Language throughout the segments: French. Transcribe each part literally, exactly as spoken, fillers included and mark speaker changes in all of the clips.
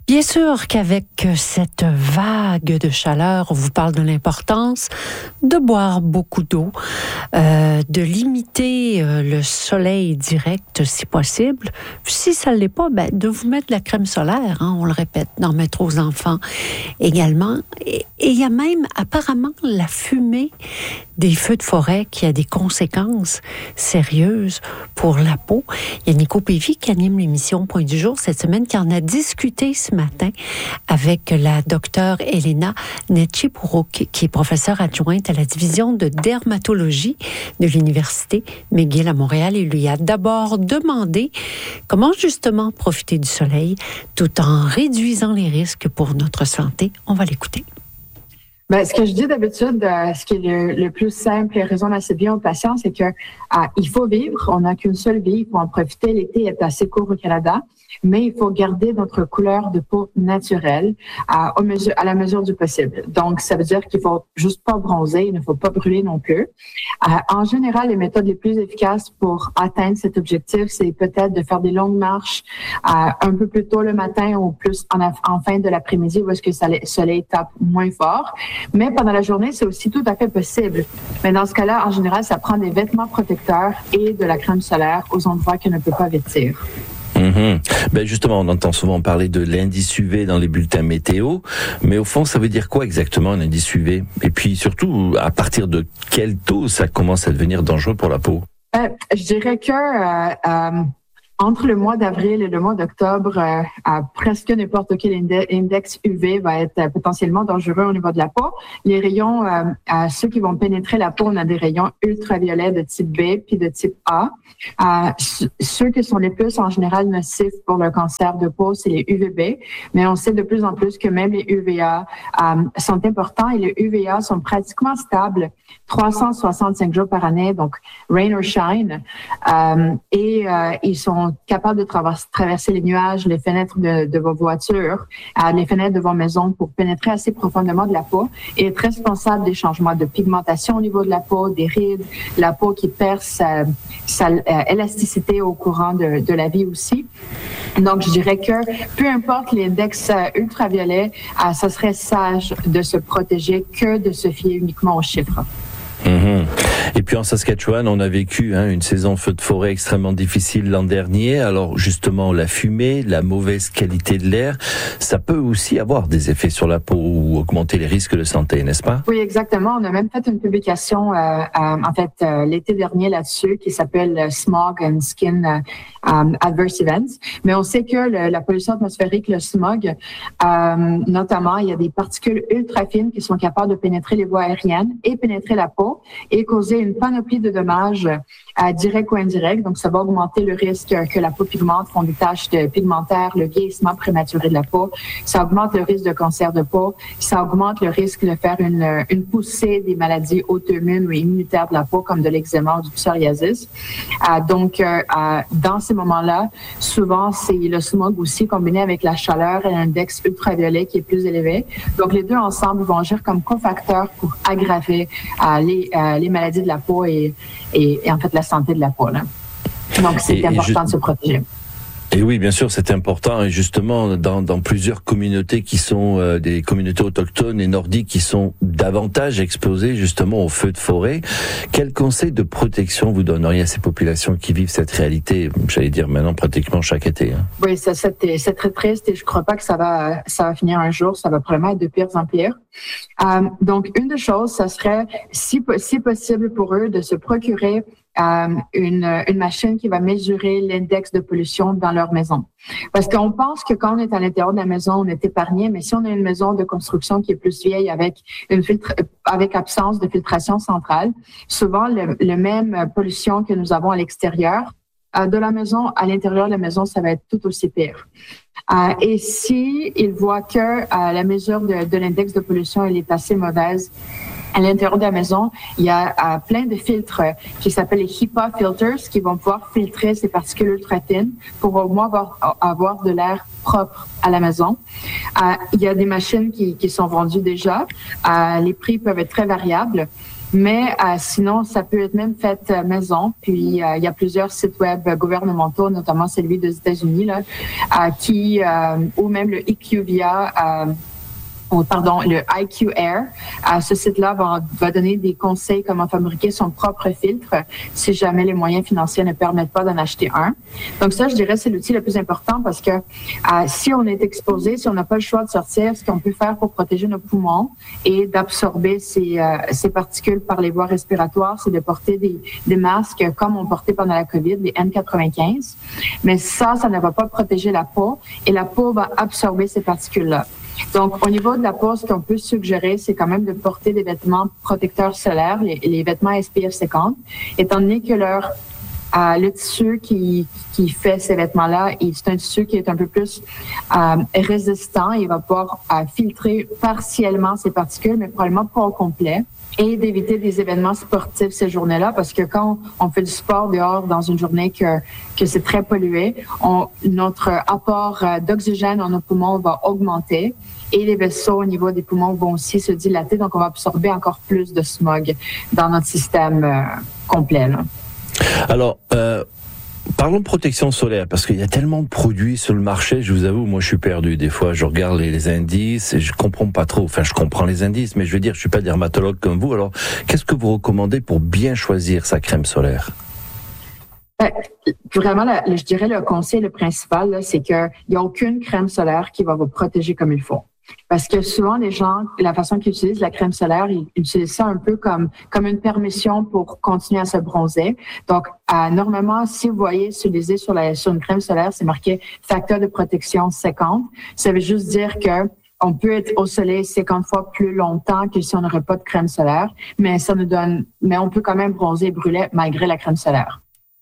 Speaker 1: Bien sûr qu'avec cette vague de chaleur, on vous parle de l'importance de boire beaucoup d'eau, euh, de limiter euh, le soleil direct si possible. Si ça ne l'est pas, ben, de vous mettre de la crème solaire, hein, on le répète, d'en mettre aux enfants également. Et il y a même apparemment la fumée des feux de forêt qui a des conséquences sérieuses pour la peau. Il y a Nico Pévy qui anime l'émission Point du jour cette semaine, qui en a discuté ce matin avec la docteure Elena Netchipuro, qui est professeure adjointe à la division de dermatologie de l'Université McGill à Montréal. Il lui a d'abord demandé comment justement profiter du soleil tout en réduisant les risques pour notre santé. On va l'écouter.
Speaker 2: Ben, ce que je dis d'habitude, euh, ce qui est le, le plus simple et résonne assez bien aux patients, c'est que euh, il faut vivre. On n'a qu'une seule vie. Il faut en profiter. L'été est assez court au Canada, mais il faut garder notre couleur de peau naturelle euh, au mesure, à la mesure du possible. Donc, ça veut dire qu'il faut juste pas bronzer, il ne faut pas brûler non plus. Euh, en général, les méthodes les plus efficaces pour atteindre cet objectif, c'est peut-être de faire des longues marches euh, un peu plus tôt le matin ou plus en, en fin de l'après-midi où est-ce que le soleil tape moins fort. Mais pendant la journée, c'est aussi tout à fait possible. Mais dans ce cas-là, en général, ça prend des vêtements protecteurs et de la crème solaire aux endroits qu'on ne peut pas vêtir.
Speaker 3: Mmh. Ben justement, on entend souvent parler de l'indice U V dans les bulletins météo, mais au fond, ça veut dire quoi exactement un indice U V? Et puis surtout, à partir de quel taux ça commence à devenir dangereux pour la peau?
Speaker 2: Euh, je dirais que euh, euh, entre le mois d'avril et le mois d'octobre, euh, à presque n'importe quel index U V va être euh, potentiellement dangereux au niveau de la peau. Les rayons, euh, euh, ceux qui vont pénétrer la peau, on a des rayons ultraviolets de type B puis de type A. Euh, ceux qui sont les plus en général nocifs pour le cancer de peau, c'est les U V B, mais on sait de plus en plus que même les U V A euh, sont importants et les U V A sont pratiquement stables trois cent soixante-cinq jours par année, donc rain or shine, euh, et euh, ils sont capables de traverser, traverser les nuages, les fenêtres de, de vos voitures, euh, les fenêtres de vos maisons pour pénétrer assez profondément de la peau et être responsable des changements de pigmentation au niveau de la peau, des rides, la peau qui perd sa, sa euh, élasticité au courant de, de la vie aussi. Donc, je dirais que peu importe l'index euh, ultraviolet, euh, ça serait sage de se protéger que de se fier uniquement aux chiffres.
Speaker 3: Mmh. Et puis en Saskatchewan, on a vécu hein, une saison feu de forêt extrêmement difficile l'an dernier. Alors justement, la fumée, la mauvaise qualité de l'air, ça peut aussi avoir des effets sur la peau ou augmenter les risques de santé, n'est-ce pas?
Speaker 2: Oui, exactement. On a même fait une publication, euh, euh, en fait, euh, l'été dernier là-dessus, qui s'appelle Smog and Skin euh, um, Adverse Events. Mais on sait que le, la pollution atmosphérique, le smog, euh, notamment, il y a des particules ultra fines qui sont capables de pénétrer les voies aériennes et pénétrer la peau et causer une panoplie de dommages euh, directs ou indirects. Donc, ça va augmenter le risque que la peau pigmente, font des taches de pigmentaires, le vieillissement prématuré de la peau. Ça augmente le risque de cancer de peau. Ça augmente le risque de faire une, une poussée des maladies auto-immunes ou immunitaires de la peau, comme de l'eczéma ou du psoriasis. Euh, donc, euh, euh, dans ces moments-là, souvent, c'est le smog aussi combiné avec la chaleur et l'index ultraviolet qui est plus élevé. Donc, les deux ensemble vont agir comme cofacteurs pour aggraver euh, les Euh, les maladies de la peau et, et, et en fait la santé de la peau. Là. Donc, c'est et, important et je... de se protéger.
Speaker 3: Et oui, bien sûr, c'est important. Et justement, dans, dans plusieurs communautés qui sont euh, des communautés autochtones et nordiques qui sont davantage exposées justement aux feux de forêt, quel conseil de protection vous donneriez à ces populations qui vivent cette réalité, j'allais dire maintenant pratiquement chaque été? Hein?
Speaker 2: Oui, ça, c'est, c'est très triste et je crois pas que ça va, ça va finir un jour. Ça va probablement être de pire en pire. Euh, donc, une des choses, ça serait, si, si possible pour eux, de se procurer Euh, une, une machine qui va mesurer l'index de pollution dans leur maison. Parce qu'on pense que quand on est à l'intérieur de la maison, on est épargné, mais si on a une maison de construction qui est plus vieille avec une filtre, avec absence de filtration centrale, souvent le, le même pollution que nous avons à l'extérieur euh, de la maison, à l'intérieur de la maison, ça va être tout aussi pire. Euh, et si ils voient que euh, la mesure de, de l'index de pollution elle est assez mauvaise, à l'intérieur de la maison, il y a euh, plein de filtres qui s'appellent les HEPA filters qui vont pouvoir filtrer ces particules ultra fines pour au moins avoir, avoir de l'air propre à la maison. Euh, il y a des machines qui, qui sont vendues déjà. Euh, les prix peuvent être très variables. Mais euh, sinon, ça peut être même fait euh, maison. Puis, euh, il y a plusieurs sites web gouvernementaux, notamment celui des États-Unis, là, euh, qui, euh, ou même le IQVIA, euh, ou, pardon, le I Q Air. Euh, ce site-là va, va donner des conseils comment fabriquer son propre filtre si jamais les moyens financiers ne permettent pas d'en acheter un. Donc ça, je dirais, c'est l'outil le plus important parce que euh, si on est exposé, si on n'a pas le choix de sortir, ce qu'on peut faire pour protéger nos poumons et d'absorber ces, euh, ces particules par les voies respiratoires, c'est de porter des, des masques comme on portait pendant la COVID, les N quatre-vingt-quinze. Mais ça, ça ne va pas protéger la peau et la peau va absorber ces particules-là. Donc, au niveau de la peau, ce qu'on peut suggérer, c'est quand même de porter des vêtements protecteurs solaires, les, les vêtements S P F cinquante, étant donné que leur, euh, le tissu qui, qui fait ces vêtements-là, c'est un tissu qui est un peu plus euh, résistant. Il va pouvoir euh, filtrer partiellement ces particules, mais probablement pas au complet. Et d'éviter des événements sportifs ces journées-là, parce que quand on fait du sport dehors dans une journée que, que c'est très pollué, on, notre apport d'oxygène dans nos poumons va augmenter et les vaisseaux au niveau des poumons vont aussi se dilater, donc on va absorber encore plus de smog dans notre système euh, complet, là.
Speaker 3: Alors, euh parlons de protection solaire, parce qu'il y a tellement de produits sur le marché, je vous avoue, moi je suis perdu. Des fois, je regarde les, les indices et je comprends pas trop. Enfin, je comprends les indices, mais je veux dire, je suis pas dermatologue comme vous. Alors, qu'est-ce que vous recommandez pour bien choisir sa crème solaire?
Speaker 2: Ben, vraiment, la, je dirais le conseil le principal, là, c'est qu'il n'y a aucune crème solaire qui va vous protéger comme il faut. Parce que souvent, les gens, la façon qu'ils utilisent la crème solaire, ils utilisent ça un peu comme comme une permission pour continuer à se bronzer. Donc, euh, normalement, si vous voyez utiliser sur, la, sur une crème solaire, c'est marqué facteur de protection cinquante. Ça veut juste dire que on peut être au soleil cinquante fois plus longtemps que si on n'aurait pas de crème solaire, mais ça nous donne, mais on peut quand même bronzer et brûler malgré la crème solaire.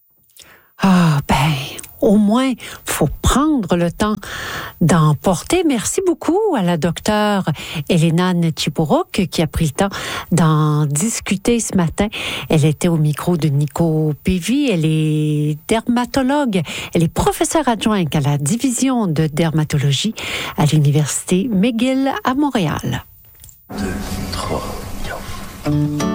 Speaker 1: Ah, ben, au moins, faut prendre le temps d'en porter. Merci beaucoup à la docteure Elena Nechiporuk qui a pris le temps d'en discuter ce matin. Elle était au micro de Nico Pévy. Elle est dermatologue. Elle est professeure adjointe à la division de dermatologie à l'Université McGill à Montréal.
Speaker 3: Deux, trois,